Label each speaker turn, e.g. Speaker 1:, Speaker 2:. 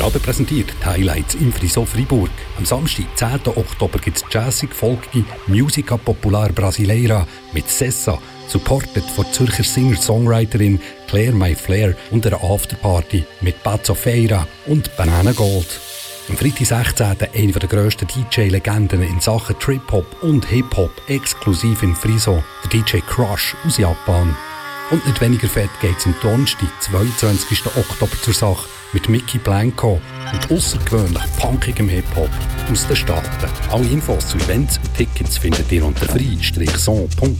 Speaker 1: Alben präsentiert die Highlights im Friso Freiburg. Am Samstag, 10. Oktober, gibt es jazzig folgende Musica Popular Brasileira mit Sessa, supported von Zürcher Singer-Songwriterin Claire My Flair und einer Afterparty mit Pazzo Feira und Banana Gold. Am Freitag 16. eine der grössten DJ-Legenden in Sachen Trip-Hop und Hip-Hop exklusiv in Friso, der DJ Crush aus Japan. Und nicht weniger fett geht es am Donnerstag, 22. Oktober zur Sache mit Mickey Blanco und außergewöhnlich punkigem Hip-Hop aus den Staaten. Alle Infos zu Events und Tickets findet ihr unter free-son.ch.